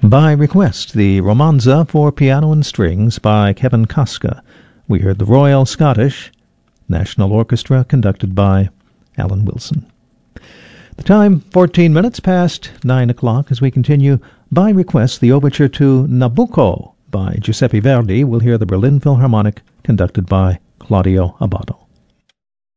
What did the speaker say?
By request, the Romanza for piano and strings by Kevin Koska. We heard the Royal Scottish National Orchestra conducted by Alan Wilson. The time, 14 minutes past 9 o'clock, as we continue. By request, the overture to Nabucco by Giuseppe Verdi. We'll hear the Berlin Philharmonic conducted by Claudio Abbado.